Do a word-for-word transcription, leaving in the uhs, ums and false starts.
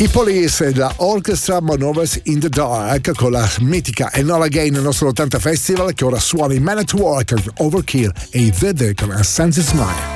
I Police e la Orchestra Manovers in the Dark con la mitica Enola Gay nel nostro ottanta Festival, che ora suona in Man at Work, Overkill e i The Day con A Sense Is Mine.